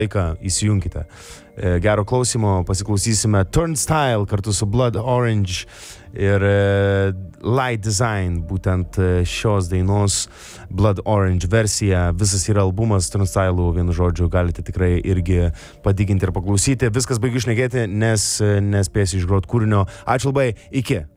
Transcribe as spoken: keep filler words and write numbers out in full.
laiką įsijunkite. Gero klausimo, pasiklausysime Turnstile kartu su Blood Orange ir Light Design, būtent šios dainos Blood Orange versija. Visas yra albumas Turnstile, vienu žodžiu, galite tikrai irgi padiginti ir paklausyti. Viskas baigiu šnekėti, nes nespėsiu išgrot kūrinio. Ačiū labai, iki.